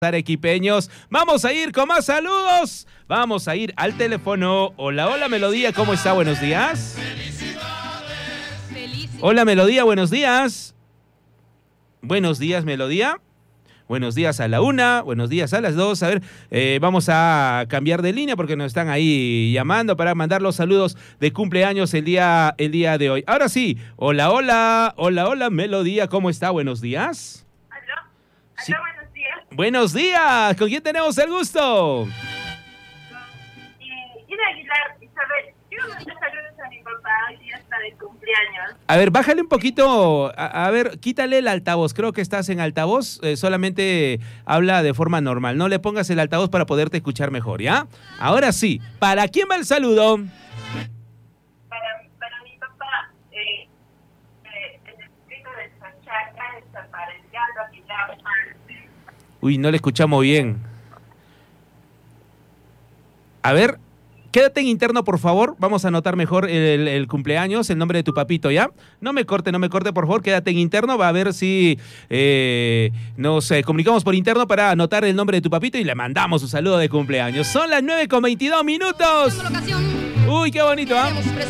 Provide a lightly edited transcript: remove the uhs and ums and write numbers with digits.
arequipeños. Vamos a ir con más saludos. Vamos a ir al teléfono. Hola, hola Melodía, ¿cómo está? Buenos días. Hola Melodía, buenos días. Buenos días Melodía. Buenos días a la 1, buenos días a las 2. A ver, vamos a cambiar de línea porque nos están ahí llamando para mandar los saludos de cumpleaños el día de hoy. Ahora sí, hola, hola, hola, hola Melodía, ¿cómo está? Buenos días. ¿Aló? Sí. Buenos días. Buenos días, ¿con quién tenemos el gusto? Ira Aguilar, Isabel, quiero mandar saludos a mi papá, hoy día está de cumpleaños. A ver, bájale un poquito, a ver, quítale el altavoz, creo que estás en altavoz, solamente habla de forma normal, no le pongas el altavoz para poderte escuchar mejor, ¿ya? Ahora sí, ¿para quién va el saludo? Para mi papá, el distrito de Sanchaca, está para el Galo Aguilar. Uy, no le escuchamos bien. A ver, quédate en interno, por favor. Vamos a anotar mejor el cumpleaños, el nombre de tu papito, ¿ya? No me corte, por favor. Quédate en interno. Va a ver si nos comunicamos por interno para anotar el nombre de tu papito y le mandamos un saludo de cumpleaños. Son las 9:22. Uy, qué bonito, ¿ah?